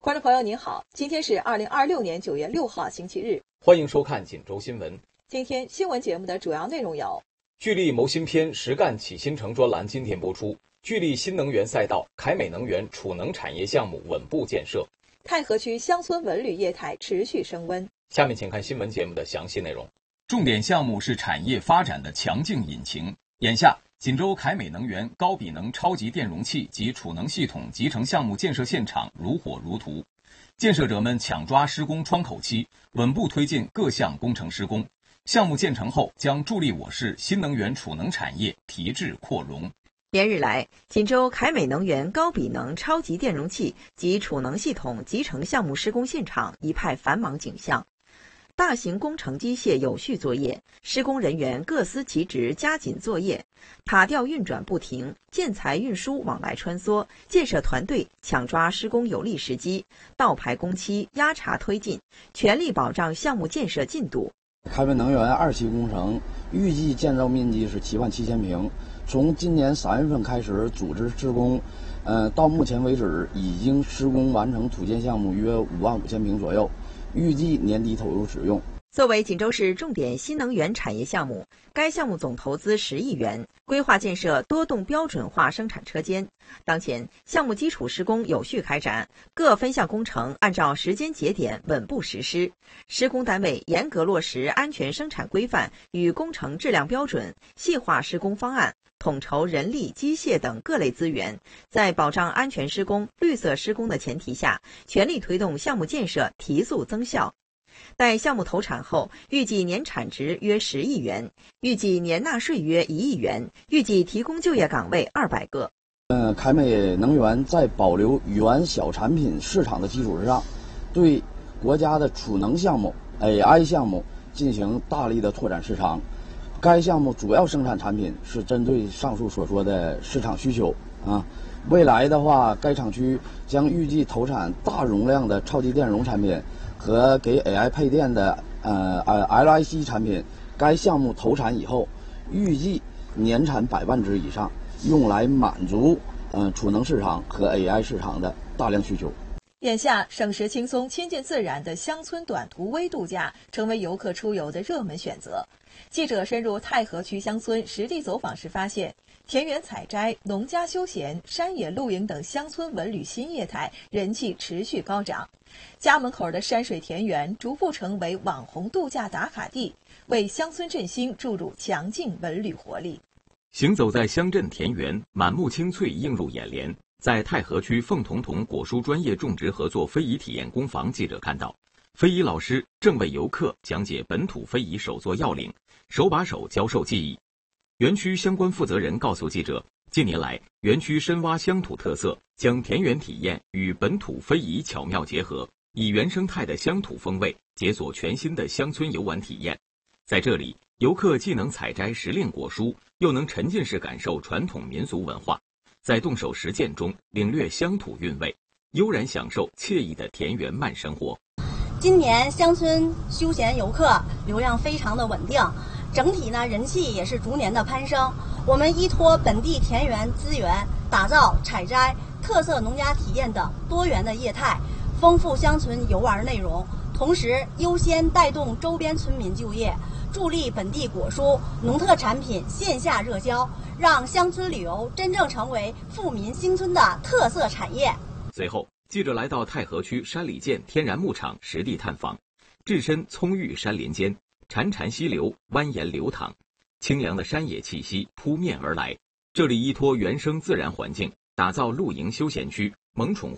观众朋友您好，今天是2026年9月6号星期日， 欢迎收看锦州新闻。 今天新闻节目的主要内容有： 聚力谋新篇，实干启新城专栏今天播出；聚力新能源赛道，凯美能源储能产业项目稳步建设； 太和区乡村文旅业态持续升温。 下面请看新闻节目的详细内容。重点项目是产业发展的强劲引擎。眼下，锦州凯美能源高比能超级电容器及储能系统集成项目建设现场如火如荼，建设者们抢抓施工窗口期，稳步推进各项工程施工。项目建成后，将助力我市新能源储能产业提质扩容。 连日来，锦州凯美能源高比能超级电容器及储能系统集成项目施工现场一派繁忙景象。大型工程机械有序作业，施工人员各司其职，加紧作业，塔吊运转不停，建材运输往来穿梭，建设团队抢抓施工有利时机，倒排工期，压查推进，全力保障项目建设进度。 凯美能源2期工程预计建造面积是77000平，从今年3月份开始组织施工，到目前为止已经施工完成土建项目约55000平左右。预计年底投入使用。 作为锦州市重点新能源产业项目，该项目总投资10亿元，规划建设多栋标准化生产车间。当前，项目基础施工有序开展，各分项工程按照时间节点稳步实施。施工单位严格落实安全生产规范与工程质量标准，细化施工方案，统筹人力、机械等各类资源，在保障安全施工、绿色施工的前提下，全力推动项目建设提速增效。待项目投产后，预计年产值约10亿元，预计年纳税约1亿元，预计提供就业岗位200个。 凯美能源在保留原小产品市场的基础之上，对国家的储能项目、AI 项目进行大力的拓展市场。该项目主要生产产品是针对上述所说的市场需求啊。未来的话，该厂区将预计投产大容量的超级电容产品和给 AI 配电的LIC 产品。该项目投产以后，预计年产100万只以上，用来满足储能市场和 AI 市场的大量需求。 眼下，省时轻松、亲近自然的乡村短途微度假成为游客出游的热门选择。记者深入太和区乡村实地走访时发现，田园采摘、农家休闲、山野露营等乡村文旅新业态人气持续高涨，家门口的山水田园逐步成为网红度假打卡地，为乡村振兴注入强劲文旅活力。 行走在乡镇田园，满目青翠映入眼帘。在太和区凤彤彤果蔬专业种植合作非遗体验工坊，记者看到，非遗老师正为游客讲解本土非遗手作要领，手把手教授技艺。园区相关负责人告诉记者，近年来，园区深挖乡土特色，将田园体验与本土非遗巧妙结合，以原生态的乡土风味解锁全新的乡村游玩体验。在这里，游客既能采摘时令果蔬，又能沉浸式感受传统民俗文化，在动手实践中领略乡土韵味，悠然享受惬意的田园慢生活。 今年乡村休闲游客流量非常的稳定，整体呢人气也是逐年的攀升。我们依托本地田园资源，打造采摘、特色农家体验等多元的业态，丰富乡村游玩内容，同时优先带动周边村民就业，助力本地果蔬、农特产品线下热销，让乡村旅游真正成为富民兴村的特色产业。 随后，记者来到太和区山里涧天然牧场实地探访，置身葱郁山林间，潺潺溪流蜿蜒流淌，清凉的山野气息扑面而来。这里依托原生自然环境，打造露营休闲区、萌宠